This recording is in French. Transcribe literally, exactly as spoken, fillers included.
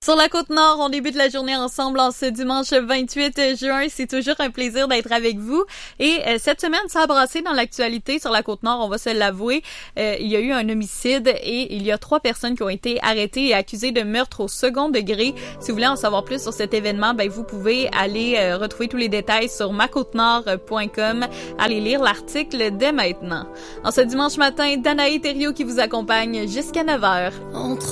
Sur la Côte-Nord, on débute la journée ensemble en ce dimanche vingt-huit juin. C'est toujours un plaisir d'être avec vous. Et euh, cette semaine, ça a brassé dans l'actualité sur la Côte-Nord, on va se l'avouer. Euh, il y a eu un homicide et il y a trois personnes qui ont été arrêtées et accusées de meurtre au second degré. Si vous voulez en savoir plus sur cet événement, ben vous pouvez aller euh, retrouver tous les détails sur ma côte nord point com. Allez lire l'article dès maintenant. En ce dimanche matin, Danae Thériault qui vous accompagne jusqu'à neuf heures.